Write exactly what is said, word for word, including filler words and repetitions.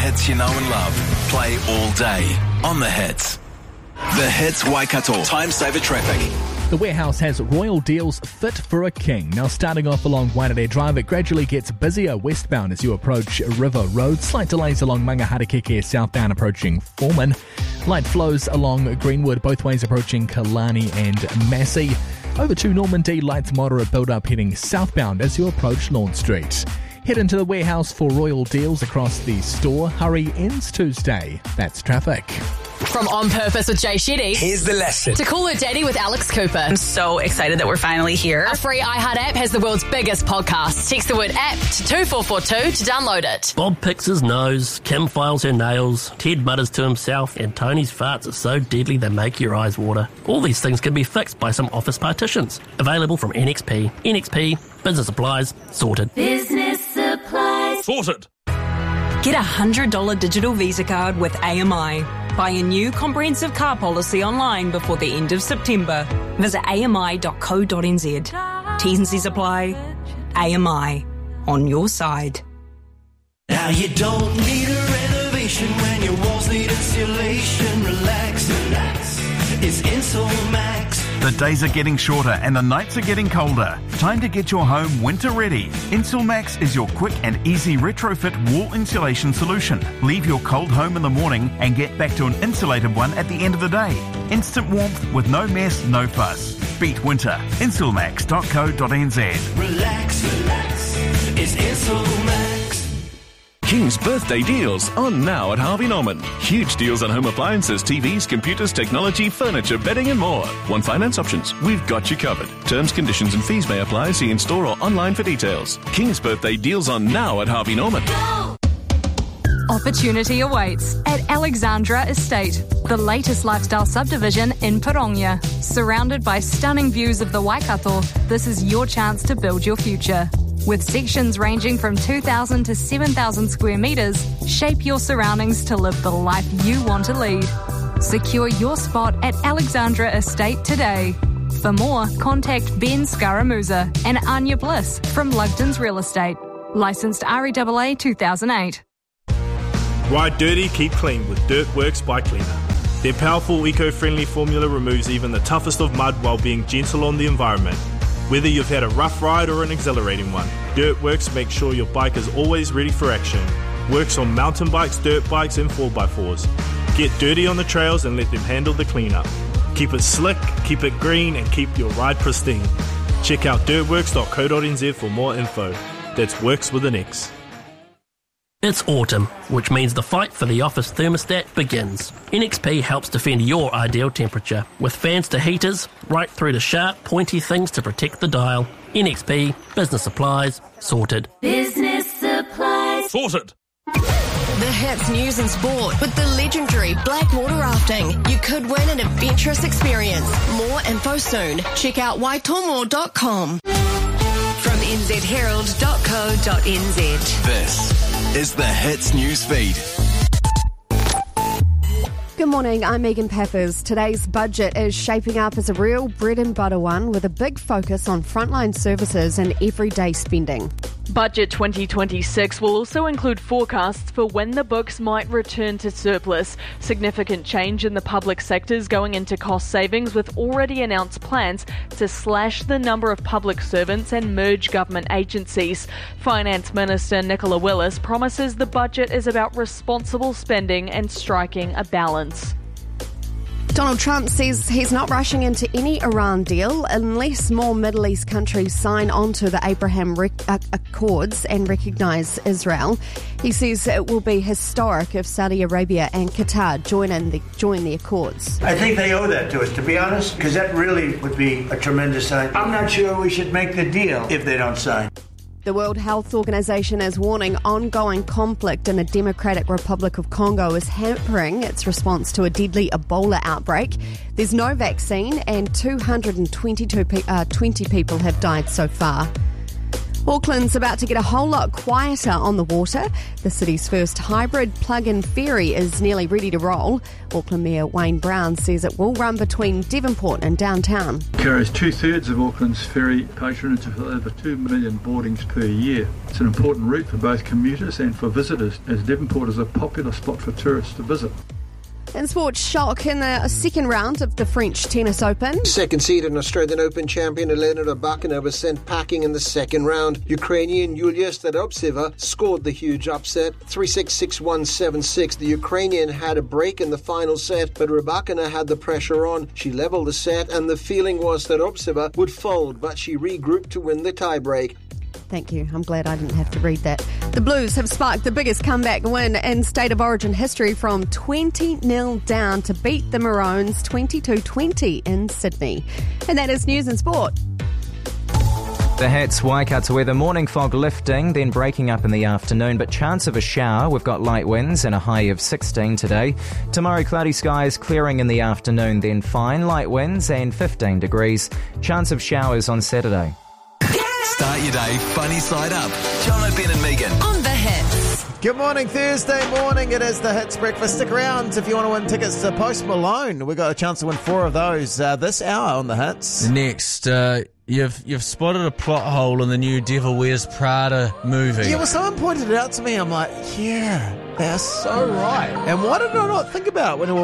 hits you know and love. Play all day on The Hits. The Hits Waikato. Time saver traffic. The Warehouse has royal deals fit for a king. Now starting off along Wairere Drive, it gradually gets busier westbound as you approach River Road. Slight delays along Mangaharakeke southbound approaching Foreman. Light flows along Greenwood both ways approaching Kalani and Massey. Over to Normandy, light moderate build-up heading southbound as you approach Lawn Street. Head into the Warehouse for royal deals across the store. Hurry ends Tuesday. That's traffic. From On Purpose with Jay Shetty. Here's the lesson. To Call Her Daddy with Alex Cooper. I'm so excited that we're finally here. A free iHeart app has the world's biggest podcast. Text the word app to two four four two to download it. Bob picks his nose, Kim files her nails, Ted mutters to himself, and Tony's farts are so deadly they make your eyes water. All these things can be fixed by some office partitions. Available from N X P. N X P, business supplies, sorted. Business supplies. Sorted. Get a one hundred dollars digital Visa card with A M I. Buy a new comprehensive car policy online before the end of September. Visit a m i dot co dot n z. T's and C's apply. A M I. On your side. Now you don't need a renovation when your walls need insulation. Relax, relax. It's Insulmax. The days are getting shorter and the nights are getting colder. Time to get your home winter ready. Insulmax is your quick and easy retrofit wall insulation solution. Leave your cold home in the morning and get back to an insulated one at the end of the day. Instant warmth with no mess, no fuss. Beat winter. Insulmax dot co dot n z. Relax, relax. It's Insulmax. King's birthday deals on now at Harvey Norman. Huge deals on home appliances, T Vs, computers, technology, furniture, bedding and more. One finance options. We've got you covered. Terms, conditions and fees may apply. See in store or online for details. King's birthday deals on now at Harvey Norman. Go! Opportunity awaits at Alexandra Estate, the latest lifestyle subdivision in Pirongia. Surrounded by stunning views of the Waikato, this is your chance to build your future. With sections ranging from two thousand to seven thousand square metres, shape your surroundings to live the life you want to lead. Secure your spot at Alexandra Estate today. For more, contact Ben Scaramuza and Anya Bliss from Lugden's Real Estate. Licensed R E A A two thousand eight. Ride dirty, keep clean with Dirtworks Bike Cleaner. Their powerful eco-friendly formula removes even the toughest of mud while being gentle on the environment. Whether you've had a rough ride or an exhilarating one, Dirtworks makes sure your bike is always ready for action. Works on mountain bikes, dirt bikes and four by fours. Get dirty on the trails and let them handle the cleanup. Keep it slick, keep it green and keep your ride pristine. Check out dirtworks dot co dot n z for more info. That's Works with an X. It's autumn, which means the fight for the office thermostat begins. N X P helps defend your ideal temperature, with fans to heaters, right through to sharp, pointy things to protect the dial. N X P, business supplies, sorted. Business supplies. Sorted. The Hits News and Sport with the legendary Blackwater Rafting. You could win an adventurous experience. More info soon. Check out waitomo dot com. From n z herald dot co dot n z. This is the Hits News Feed. Good morning, I'm Megan Pathers. Today's budget is shaping up as a real bread and butter one with a big focus on frontline services and everyday spending. Budget twenty twenty-six will also include forecasts for when the books might return to surplus. Significant change in the public sectors going into cost savings with already announced plans to slash the number of public servants and merge government agencies. Finance Minister Nicola Willis promises the budget is about responsible spending and striking a balance. Donald Trump says he's not rushing into any Iran deal unless more Middle East countries sign on to the Abraham Rec- uh, Accords and recognise Israel. He says it will be historic if Saudi Arabia and Qatar join in the join the Accords. I think they owe that to us, to be honest, because that really would be a tremendous sign. I'm not sure we should make the deal if they don't sign. The World Health Organization is warning ongoing conflict in the Democratic Republic of Congo is hampering its response to a deadly Ebola outbreak. There's no vaccine and two hundred twenty-two pe- uh, twenty people have died so far. Auckland's about to get a whole lot quieter on the water. The city's first hybrid plug-in ferry is nearly ready to roll. Auckland Mayor Wayne Brown says it will run between Devonport and downtown. Carries two-thirds of Auckland's ferry patronage with over two million boardings per year. It's an important route for both commuters and for visitors, as Devonport is a popular spot for tourists to visit. In sports, shock in the second round of the French Tennis Open. Second seeded Australian Open champion Elena Rybakina was sent packing in the second round. Ukrainian Yulia Stadovtseva scored the huge upset, three six, six one, seven six. The Ukrainian had a break in the final set, but Rybakina had the pressure on. She levelled the set, and the feeling was that Stadovtseva would fold, but she regrouped to win the tiebreak. Thank you. I'm glad I didn't have to read that. The Blues have sparked the biggest comeback win in State of Origin history from twenty nil down to beat the Maroons twenty-two twenty in Sydney. And that is news and sport. The Hats Waikato weather, morning fog lifting, then breaking up in the afternoon, but chance of a shower. We've got light winds and a high of sixteen today. Tomorrow, cloudy skies, clearing in the afternoon, then fine, light winds and fifteen degrees. Chance of showers on Saturday. Start your day funny side up. John O'Ben and Megan On the Hits. Good morning, Thursday morning. It is the Hits Breakfast. Stick around if you want to win tickets to Post Malone. We've got a chance to win four of those uh, this hour on the Hits. Next, uh, you've you've spotted a plot hole in the new Devil Wears Prada movie. Yeah, well, someone pointed it out to me. I'm like, yeah, they're so right. And why did I not think about it when we were